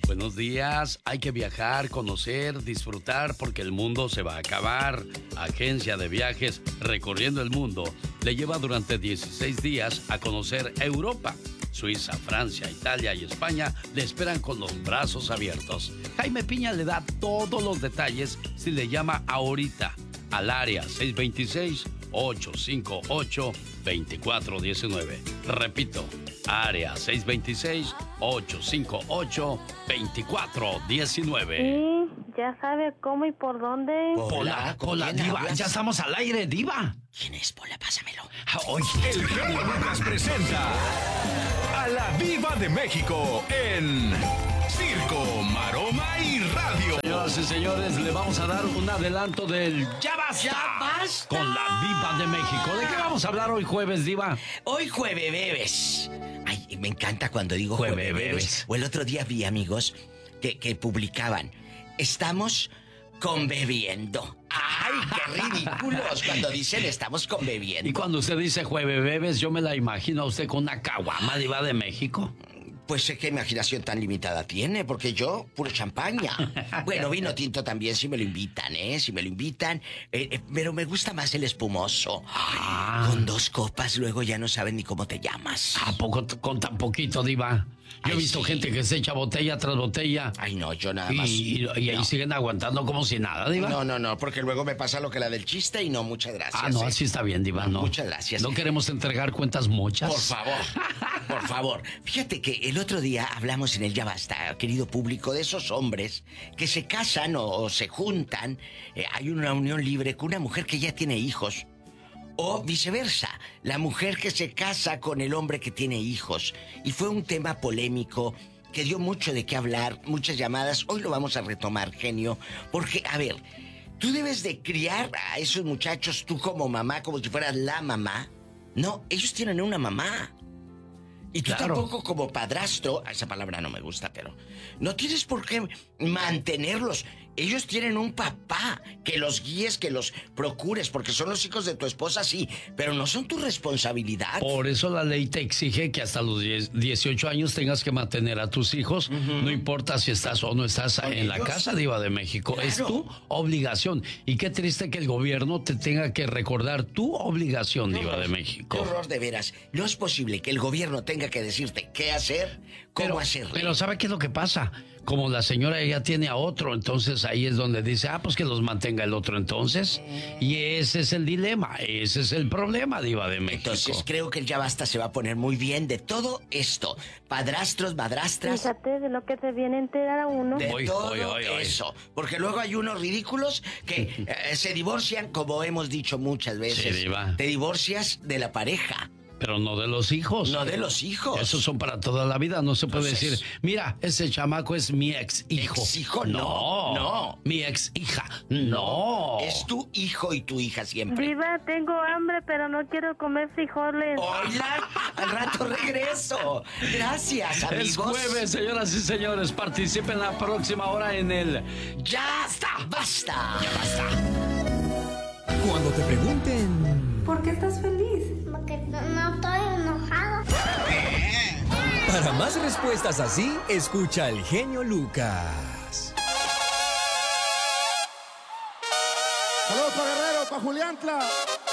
Buenos días, hay que viajar, conocer, disfrutar porque el mundo se va a acabar. Agencia de Viajes Recorriendo el Mundo le lleva durante 16 días a conocer Europa. Suiza, Francia, Italia y España le esperan con los brazos abiertos. Jaime Piña le da todos los detalles si le llama ahorita al área 626-858-2419. Repito, área 626-858-2419. Sí, ya sabe cómo y por dónde. Pola, Diva, ya estamos al aire, Diva. ¿Quién es, Pola? Pásamelo. Hoy El genio Lucas presenta a la Diva de México en Circo, Maroma y Radio. Señoras y señores, le vamos a dar un adelanto del Ya Basta. ¡Ya basta! Con la Diva de México. ¿De qué vamos a hablar hoy jueves, Diva? Hoy jueves bebes. Ay, me encanta cuando digo Jueves jueves bebes. O el otro día vi amigos que publicaban, estamos conbebiendo. ¡Ay, qué ridículos! Cuando dicen estamos conbebiendo. Y cuando usted dice jueves bebes, yo me la imagino a usted con una caguama, Diva de México. Pues sé qué imaginación tan limitada tiene, porque yo, puro champaña. Bueno, vino tinto también, si me lo invitan, si me lo invitan. Pero me gusta más el espumoso. Con 2 copas, luego ya no saben ni cómo te llamas. ¿A poco con tan poquito, Diva? Yo he visto gente que se echa botella tras botella. Ay, no, yo nada más. Y ahí siguen aguantando como si nada, Diva. No, porque luego me pasa lo que la del chiste y no, muchas gracias. No, así está bien, Diva, no. Muchas gracias. No queremos entregar cuentas mochas. Por favor. Fíjate que el otro día hablamos en el Ya Basta, querido público, de esos hombres que se casan o se juntan. Hay una unión libre con una mujer que ya tiene hijos. O viceversa, la mujer que se casa con el hombre que tiene hijos. Y fue un tema polémico que dio mucho de qué hablar, muchas llamadas. Hoy lo vamos a retomar, genio, porque, a ver, tú debes de criar a esos muchachos tú como mamá, como si fueras la mamá. No, ellos tienen una mamá. Y tú tampoco como padrastro, esa palabra no me gusta, pero no tienes por qué mantenerlos. Ellos tienen un papá, que los guíes, que los procures, porque son los hijos de tu esposa, sí, pero no son tu responsabilidad. Por eso la ley te exige que hasta los 18 años tengas que mantener a tus hijos, no importa si estás o no estás en la casa, Diva de México. Claro. Es tu obligación. Y qué triste que el gobierno te tenga que recordar tu obligación, Diva de México. Qué horror, de veras. No es posible que el gobierno tenga que decirte qué hacer, cómo hacerlo. Pero ¿sabe qué es lo que pasa? Como la señora ya tiene a otro, entonces ahí es donde dice, pues que los mantenga el otro entonces. Y ese es el dilema, ese es el problema, Diva de México. Entonces creo que el Ya Basta se va a poner muy bien de todo esto. Padrastros, madrastras. Fíjate de lo que se viene a enterar a uno. De todo eso. Porque luego hay unos ridículos que se divorcian, como hemos dicho muchas veces. Sí, Diva. Te divorcias de la pareja. Pero no de los hijos. No de los hijos. Esos son para toda la vida. No se puede decir, mira, ese chamaco es mi ex hijo. ¿Ex hijo? No. Mi ex hija. No. Es tu hijo y tu hija siempre. Diva, tengo hambre, pero no quiero comer frijoles. Hola, al rato regreso. Gracias, amigos. Es jueves, señoras y señores. Participen la próxima hora en el Ya Basta. Ya Basta. Cuando te pregunten, ¿por qué estás feliz? Porque no estoy enojado. Para más respuestas así, escucha al genio Lucas. Saludos para Guerrero, para Juliantla.